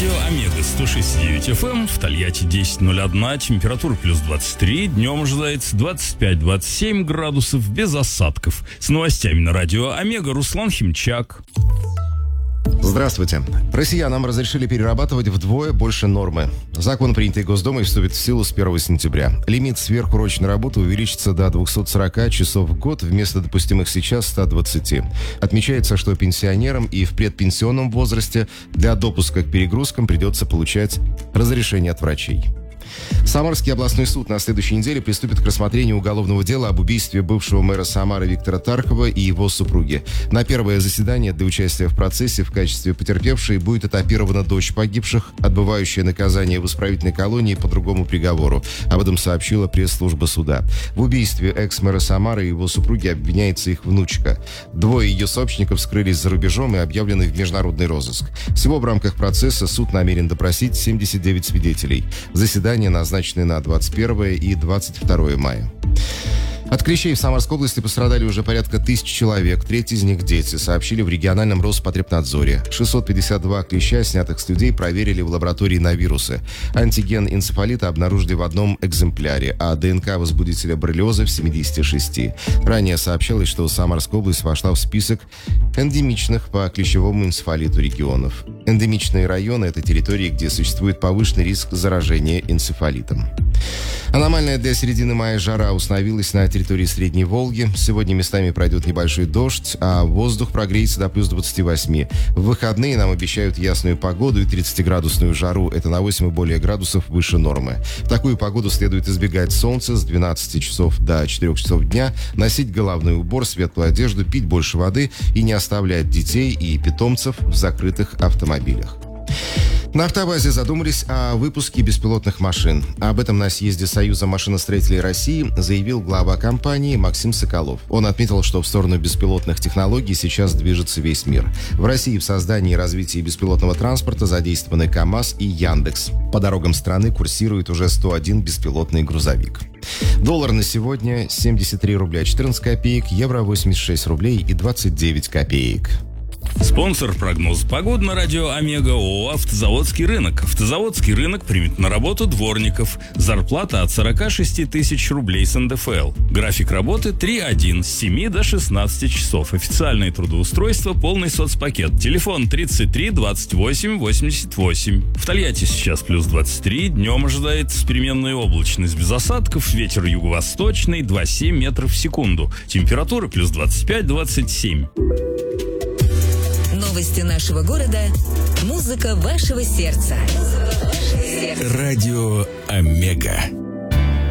Радио Омега 106.9 FM, в Тольятти 10.01, температура плюс 23, днем ожидается 25-27 градусов без осадков. С новостями на Радио Омега Руслан Химчак. Здравствуйте. Россиянам разрешили перерабатывать вдвое больше нормы. Закон, принятый Госдумой, вступит в силу с 1 сентября. Лимит сверхурочной работы увеличится до 240 часов в год вместо допустимых сейчас 120. Отмечается, что пенсионерам и в предпенсионном возрасте для допуска к перегрузкам придется получать разрешение от врачей. Самарский областной суд на следующей неделе приступит к рассмотрению уголовного дела об убийстве бывшего мэра Самары Виктора Тархова и его супруги. На первое заседание для участия в процессе в качестве потерпевшей будет этапирована дочь погибших, отбывающая наказание в исправительной колонии по другому приговору. Об этом сообщила пресс-служба суда. В убийстве экс-мэра Самары и его супруги обвиняется их внучка. Двое ее сообщников скрылись за рубежом и объявлены в международный розыск. Всего в рамках процесса суд намерен допросить 79 свидетелей. Заседание назначены на 21 и 22 мая. От клещей в Самарской области пострадали уже порядка 1000 человек, треть из них дети, сообщили в региональном Роспотребнадзоре. 652 клеща, снятых с людей, проверили в лаборатории на вирусы. Антиген энцефалита обнаружили в одном экземпляре, а ДНК возбудителя боррелиоза в 76. Ранее сообщалось, что Самарская область вошла в список эндемичных по клещевому энцефалиту регионов. Эндемичные районы – это территории, где существует повышенный риск заражения энцефалитом. Аномальная для середины мая жара установилась на территории Средней Волги. Сегодня местами пройдет небольшой дождь, а воздух прогреется до плюс 28. В выходные нам обещают ясную погоду и 30-градусную жару. Это на 8 и более градусов выше нормы. В такую погоду следует избегать солнца с 12 часов до 4 часов дня, носить головной убор, светлую одежду, пить больше воды и не оставлять детей и питомцев в закрытых автомобилях. На автобазе задумались о выпуске беспилотных машин. Об этом на съезде Союза машиностроителей России заявил глава компании Максим Соколов. Он отметил, что в сторону беспилотных технологий сейчас движется весь мир. В России в создании и развитии беспилотного транспорта задействованы КАМАЗ и Яндекс. По дорогам страны курсирует уже 101 беспилотный грузовик. Доллар на сегодня 73 рубля 14 копеек, евро 86 рублей и 29 копеек. Спонсор прогноза погоды на Радио Омега ООО «Автозаводский рынок». Автозаводский рынок примет на работу дворников. Зарплата от 46 тысяч рублей с НДФЛ. График работы 3-1 с 7 до 16 часов. Официальное трудоустройство, полный соцпакет. Телефон 33 28 88. В Тольятти сейчас плюс 23. Днем ожидается переменная облачность без осадков. Ветер юго-восточный 2,7 метров в секунду. Температура плюс 25-27. Новости нашего города. Музыка вашего сердца. Радио Омега.